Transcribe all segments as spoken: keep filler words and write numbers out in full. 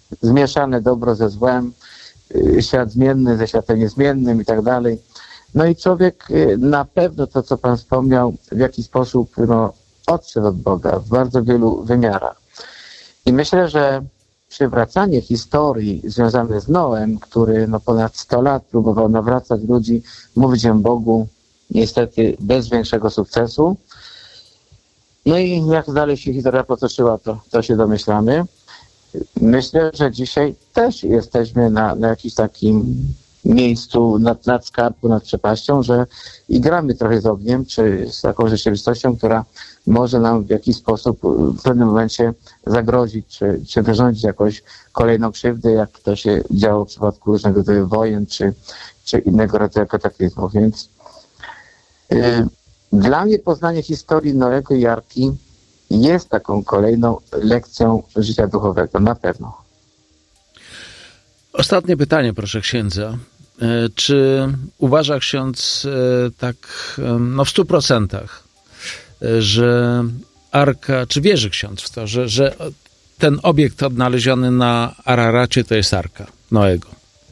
zmieszane dobro ze złem, świat zmienny ze światem niezmiennym i tak dalej. No i człowiek na pewno to, co pan wspomniał, w jakiś sposób no, odszedł od Boga w bardzo wielu wymiarach. I myślę, że przywracanie historii związane z Noem, który no, ponad sto lat próbował nawracać ludzi, mówić im Bogu, niestety bez większego sukcesu. No i jak dalej się historia potoczyła, to, to się domyślamy. Myślę, że dzisiaj też jesteśmy na, na jakimś takim miejscu nad, nad skarbu, nad przepaścią, że i gramy trochę z ogniem, czy z taką rzeczywistością, która może nam w jakiś sposób w pewnym momencie zagrozić, czy, czy wyrządzić jakąś kolejną krzywdę, jak to się działo w przypadku różnego rodzaju wojen, czy, czy innego rodzaju kataklizmów. Więc yy, dla mnie poznanie historii Noego i Arki jest taką kolejną lekcją życia duchowego, na pewno. Ostatnie pytanie, proszę księdza. Czy uważa ksiądz tak no w stu procentach, że Arka, czy wierzy ksiądz w to, że, że ten obiekt odnaleziony na Araracie to jest Arka Noego?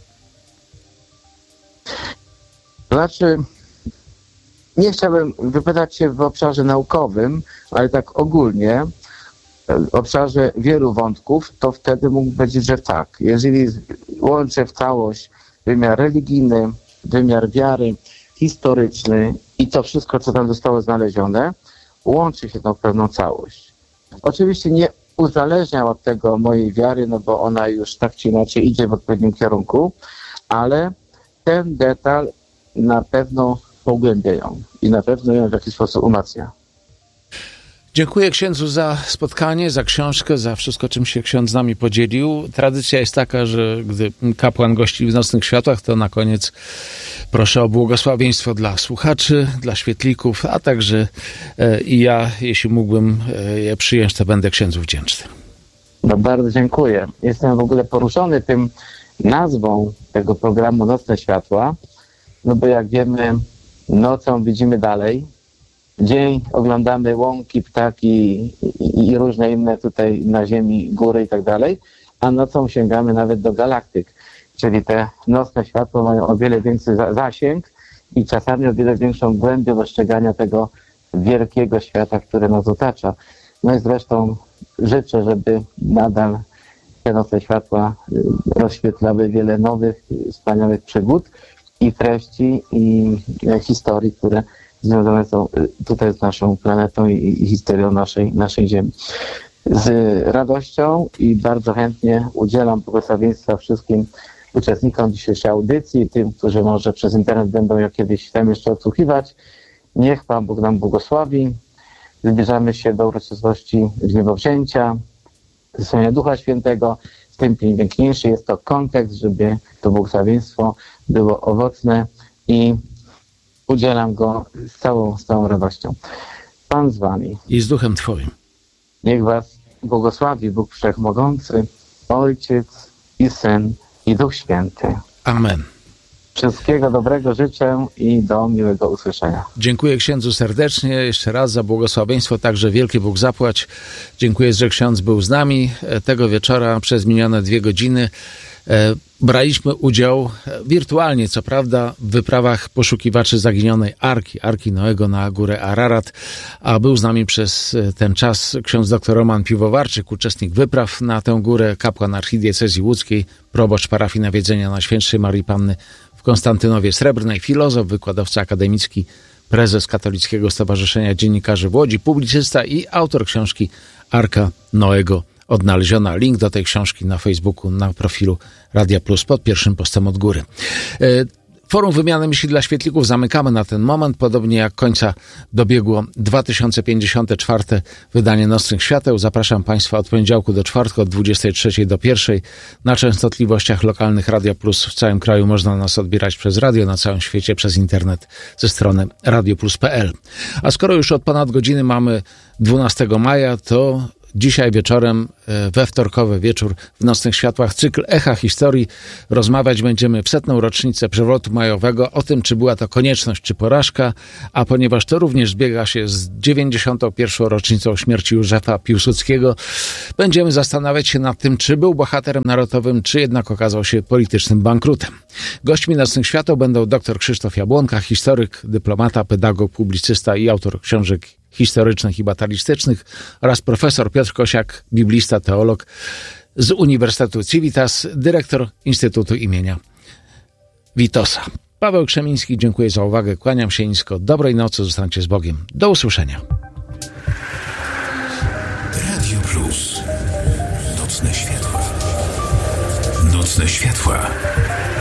Znaczy, nie chciałbym wypowiadać się w obszarze naukowym, ale tak ogólnie, w obszarze wielu wątków, to wtedy mógł powiedzieć, że tak. Jeżeli łączę w całość wymiar religijny, wymiar wiary, historyczny i to wszystko, co tam zostało znalezione, łączy się to w pewną całość. Oczywiście nie uzależniam od tego mojej wiary, no bo ona już tak czy inaczej idzie w odpowiednim kierunku, ale ten detal na pewno pogłębia ją i na pewno ją w jakiś sposób umacnia. Dziękuję księdzu za spotkanie, za książkę, za wszystko, czym się ksiądz z nami podzielił. Tradycja jest taka, że gdy kapłan gości w Nocnych Światłach, to na koniec proszę o błogosławieństwo dla słuchaczy, dla świetlików, a także e, i ja, jeśli mógłbym e, je przyjąć, to będę księdzu wdzięczny. No bardzo dziękuję. Jestem w ogóle poruszony tym nazwą tego programu Nocne Światła, no bo jak wiemy, nocą widzimy dalej, dzień oglądamy łąki, ptaki i, i różne inne tutaj na ziemi, góry i tak dalej, a nocą sięgamy nawet do galaktyk. Czyli te nocne światła mają o wiele większy za- zasięg i czasami o wiele większą głębię dostrzegania tego wielkiego świata, który nas otacza. No i zresztą życzę, żeby nadal te nocne światła rozświetlały wiele nowych, wspaniałych przygód i treści i historii, które związane są tutaj z naszą planetą i, i historią naszej, naszej Ziemi. Z radością i bardzo chętnie udzielam błogosławieństwa wszystkim uczestnikom dzisiejszej audycji, tym, którzy może przez internet będą ją kiedyś tam jeszcze odsłuchiwać. Niech Pan Bóg nam błogosławi. Zbliżamy się do uroczystości Zniebowzięcia, zesłania Ducha Świętego. Z tym piękniejszy jest to kontekst, żeby to błogosławieństwo było owocne i udzielam go z całą, z całą radością. Pan z wami. I z duchem twoim. Niech was błogosławi Bóg Wszechmogący, Ojciec i Syn i Duch Święty. Amen. Wszystkiego dobrego życzę i do miłego usłyszenia. Dziękuję księdzu serdecznie jeszcze raz za błogosławieństwo, także wielki Bóg zapłać. Dziękuję, że ksiądz był z nami tego wieczora przez minione dwie godziny. Braliśmy udział wirtualnie, co prawda, w wyprawach poszukiwaczy zaginionej Arki, Arki Noego na górę Ararat, a był z nami przez ten czas ksiądz dr Roman Piwowarczyk, uczestnik wypraw na tę górę, kapłan archidiecezji łódzkiej, proboszcz parafii Nawiedzenia Najświętszej Maryi Panny w Konstantynowie Srebrnej, filozof, wykładowca akademicki, prezes Katolickiego Stowarzyszenia Dziennikarzy w Łodzi, publicysta i autor książki Arka Noego odnaleziona. Link do tej książki na Facebooku, na profilu Radia Plus pod pierwszym postem od góry. Forum Wymiany Myśli dla Świetlików zamykamy na ten moment, podobnie jak końca dobiegło dwa tysiące pięćdziesiąte czwarte wydanie Nocnych Świateł. Zapraszam Państwa od poniedziałku do czwartku, od dwudziestej trzeciej do pierwszej. Na częstotliwościach lokalnych Radia Plus w całym kraju można nas odbierać przez radio, na całym świecie przez internet ze strony radioplus kropka p l. A skoro już od ponad godziny mamy dwunastego maja, to dzisiaj wieczorem we wtorkowy wieczór w Nocnych Światłach cykl Echa Historii. Rozmawiać będziemy w setną rocznicę przewrotu majowego, o tym, czy była to konieczność, czy porażka, a ponieważ to również zbiega się z dziewięćdziesiątą pierwszą rocznicą śmierci Józefa Piłsudskiego, będziemy zastanawiać się nad tym, czy był bohaterem narodowym, czy jednak okazał się politycznym bankrutem. Gośćmi Nocnych Światów będą dr Krzysztof Jabłonka, historyk, dyplomata, pedagog, publicysta i autor książek historycznych i batalistycznych, oraz profesor Piotr Kosiak, biblista, teolog z Uniwersytetu Civitas, dyrektor Instytutu imienia Witosa. Paweł Krzemiński, dziękuję za uwagę, kłaniam się nisko, dobrej nocy, zostańcie z Bogiem. Do usłyszenia. Radio Plus. Nocne światła. Nocne światła.